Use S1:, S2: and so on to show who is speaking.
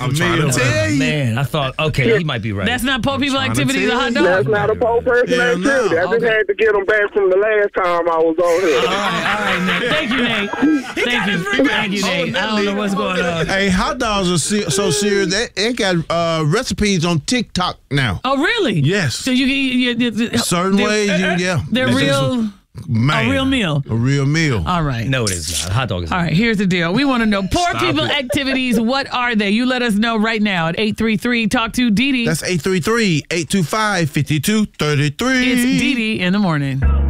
S1: I'm trying to tell you.
S2: Man, I thought, okay, he might be right.
S3: That's not poor people activity, the hot dog?
S4: That's not a poor person activity. I just had to get them back from the last time I was on here.
S3: All right, Nate. Thank you, Nate. Thank you, Nate. I don't know what's going on.
S1: Hey, hot dogs are so serious. They got recipes on TikTok now.
S3: Oh, really?
S1: Yes.
S3: So you
S1: certain ways, yeah.
S3: They're real.
S1: Man,
S3: a real meal.
S1: A real meal.
S3: All right.
S2: No, it is not. Hot dog is not.
S3: All right, here's the deal. We want to know poor people activities. What are they? You let us know right now at 833 Talk to Dee Dee.
S1: That's 833-825-5233.
S3: It's Dee Dee in the morning.